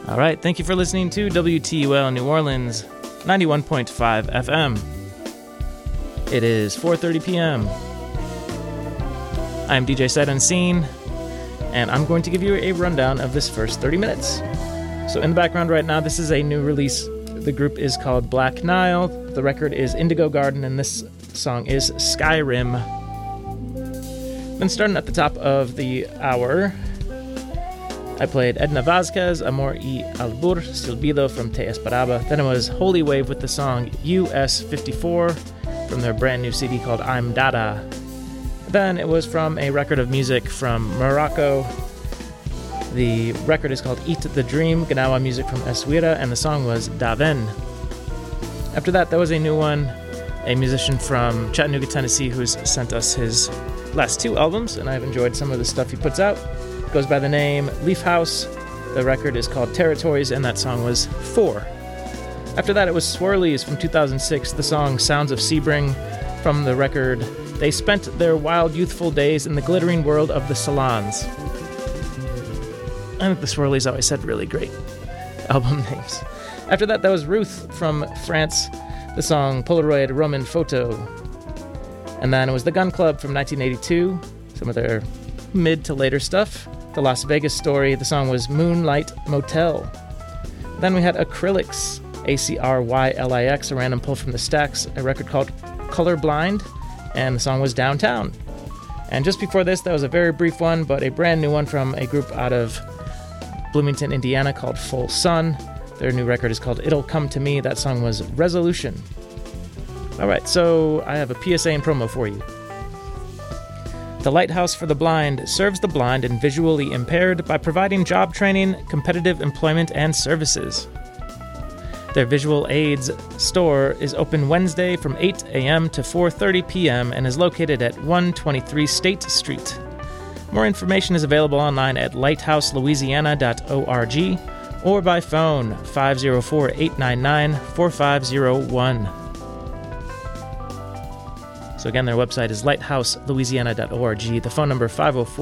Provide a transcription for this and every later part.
All right, thank you for listening to WTUL New Orleans, 91.5 FM. It is 4:30 p.m. I'm DJ Sight Unseen, and I'm going to give you a rundown of this first 30 minutes. So in the background right now, this is a new release. The group is called Black Nile. The record is Indigo Garden, and this song is Skyrim. Then starting at the top of the hour, I played Edna Vazquez, Amor y Albur, Silbido from Te Esperaba. Then it was Holy Wave with the song US 54 from their brand new CD called I'm Dada. Then it was from a record of music from Morocco. The record is called Eat the Dream, Gnawa music from Eswira, and the song was Daven. After that, there was a new one, a musician from Chattanooga, Tennessee, who's sent us his last two albums, and I've enjoyed some of the stuff he puts out. Goes by the name Leaf House. The record is called Territories, and that song was 4. After that, it was Swirlies from 2006, the song Sounds of Sebring from the record They Spent Their Wild Youthful Days in the Glittering World of the Salons. I think the Swirlies always had really great album names. After that, was Ruth from France, the song Polaroid Roman Photo. And then it was The Gun Club from 1982, some of their mid to later stuff. The Las Vegas Story, the song was Moonlight Motel. Then we had Acrylics, Acrylix, a random pull from the Stacks, a record called Colorblind, and the song was Downtown. And just before this, that was a very brief one, but a brand new one from a group out of Bloomington, Indiana called Full Sun. Their new record is called It'll Come to Me. That song was Resolution. All right, so I have a PSA and promo for you. The Lighthouse for the Blind serves the blind and visually impaired by providing job training, competitive employment, and services. Their visual aids store is open Wednesday from 8 a.m. to 4:30 p.m. and is located at 123 State Street. More information is available online at lighthouselouisiana.org or by phone 504-899-4501. So again, their website is lighthouselouisiana.org. The phone number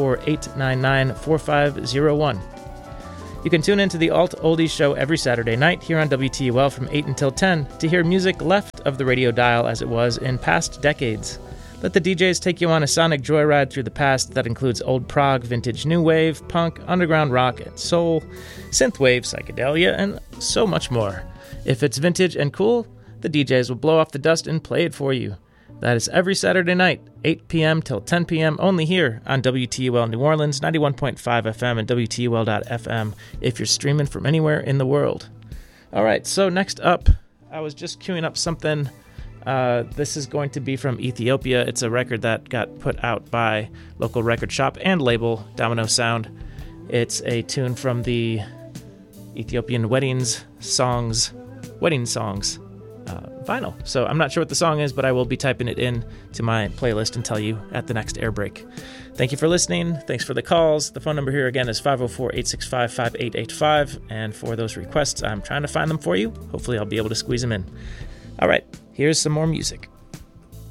504-899-4501. You can tune into the Alt Oldies show every Saturday night here on WTUL from 8 until 10 to hear music left of the radio dial as it was in past decades. Let the DJs take you on a sonic joyride through the past that includes old prog, vintage new wave, punk, underground rock, and soul, synthwave, psychedelia, and so much more. If it's vintage and cool, the DJs will blow off the dust and play it for you. That is every Saturday night, 8 p.m. till 10 p.m. only here on WTUL New Orleans, 91.5 FM and WTUL.FM if you're streaming from anywhere in the world. All right, so next up, I was just queuing up something. This is going to be from Ethiopia. It's a record that got put out by local record shop and label Domino Sound. It's a tune from the Ethiopian wedding songs vinyl. So I'm not sure what the song is, but I will be typing it in to my playlist and tell you at the next air break. Thank you for listening. Thanks for the calls. The phone number here again is 504-865-5885. And for those requests, I'm trying to find them for you. Hopefully I'll be able to squeeze them in. All right, here's some more music.